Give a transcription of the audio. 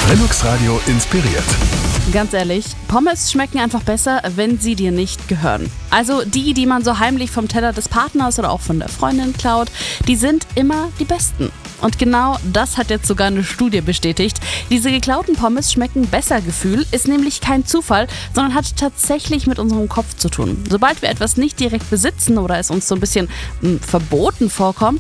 Velux Radio inspiriert. Ganz ehrlich, Pommes schmecken einfach besser, wenn sie dir nicht gehören. Also die man so heimlich vom Teller des Partners oder auch von der Freundin klaut, die sind immer die besten. Und genau das hat jetzt sogar eine Studie bestätigt. Diese geklauten Pommes schmecken besser Gefühl, ist nämlich kein Zufall, sondern hat tatsächlich mit unserem Kopf zu tun. Sobald wir etwas nicht direkt besitzen oder es uns so ein bisschen verboten vorkommt,